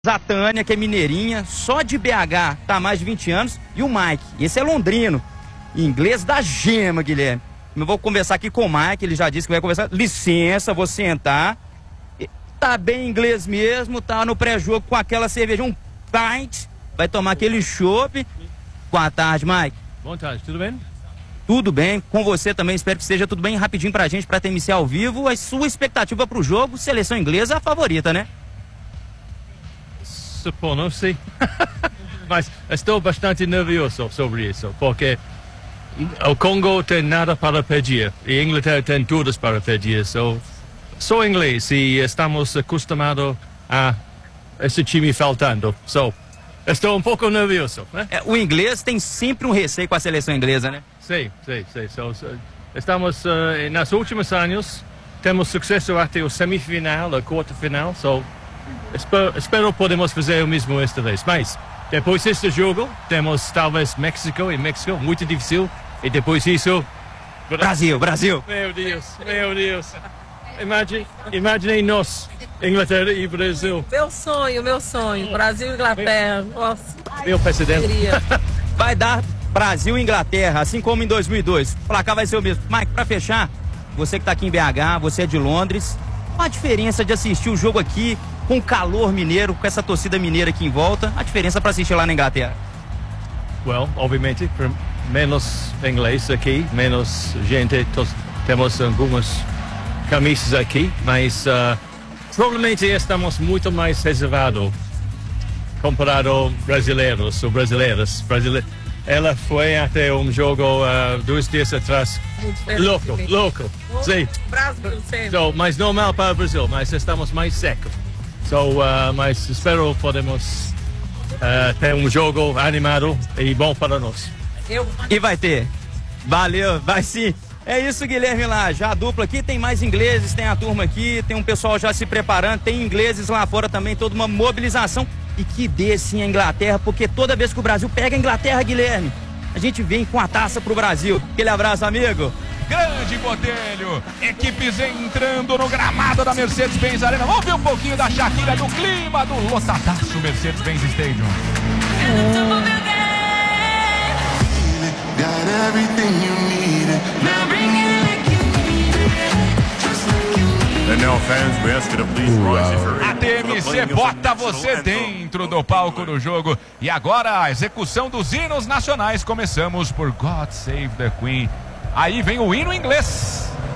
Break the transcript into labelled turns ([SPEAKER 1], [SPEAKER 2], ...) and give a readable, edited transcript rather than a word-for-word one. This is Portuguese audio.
[SPEAKER 1] A Tânia, que é mineirinha, só de BH, tá há mais de 20 anos. E o Mike, esse é londrino. Inglês da gema, Guilherme. Eu vou conversar aqui com o Mike, ele já disse que vai conversar. Licença, vou sentar. Tá bem inglês mesmo, tá no pré-jogo com aquela cerveja, um pint. Vai tomar aquele chopp. Boa tarde, Mike.
[SPEAKER 2] Boa tarde, tudo bem?
[SPEAKER 1] Tudo bem, com você também, espero que esteja tudo bem. Rapidinho pra gente, pra ter iniciar ao vivo. A sua expectativa pro jogo, seleção inglesa, a favorita, né?
[SPEAKER 2] Supondo, sim. Mas estou bastante nervioso sobre isso, porque o Congo tem nada para pedir e a Inglaterra tem tudo para pedir. Sou inglês e estamos acostumados a esse time faltando. Estou um pouco nervioso, né?
[SPEAKER 1] O inglês tem sempre um receio com a seleção inglesa, né?
[SPEAKER 2] Sim. Estamos, nos últimos anos, temos sucesso até o semifinal, a quarta final. Espero podemos fazer o mesmo esta vez. Mas depois deste jogo, temos talvez México, muito difícil. E depois isso...
[SPEAKER 1] Brasil.
[SPEAKER 2] Meu Deus. Imaginem nós, Inglaterra e Brasil.
[SPEAKER 3] Meu sonho. Brasil e Inglaterra. Nossa.
[SPEAKER 2] Meu presidente.
[SPEAKER 1] Vai dar Brasil e Inglaterra, assim como em 2002. O placar vai ser o mesmo. Mike, pra fechar, você que tá aqui em BH, você é de Londres. Qual a diferença de assistir o jogo aqui com o calor mineiro, com essa torcida mineira aqui em volta? A diferença para assistir lá na Inglaterra?
[SPEAKER 2] Obviamente, menos inglês aqui, menos gente. Temos algumas camisas aqui, mas provavelmente estamos muito mais reservados comparado brasileiros ou brasileiras. Ela foi até um jogo 2 dias atrás. Louco. Sim.
[SPEAKER 3] Brasil, sempre.
[SPEAKER 2] Mais normal para o Brasil, mas estamos mais secos. Mas espero podemos ter um jogo animado e bom para nós.
[SPEAKER 1] E vai ter. Valeu, vai sim. É isso, Guilherme lá. Já a dupla aqui, tem mais ingleses, tem a turma aqui, tem um pessoal já se preparando, tem ingleses lá fora também, toda uma mobilização. E que dê sim a Inglaterra, porque toda vez que o Brasil pega a Inglaterra, Guilherme, a gente vem com a taça pro Brasil. Aquele abraço, amigo.
[SPEAKER 4] Grande Botelho, equipes entrando no gramado da Mercedes-Benz Arena. Vamos ver um pouquinho da Shakira, do clima do lotadaço Mercedes-Benz Stadium. A TMC bota você dentro do palco do jogo. E agora a execução dos hinos nacionais. Começamos por God Save the Queen. Aí vem o hino inglês.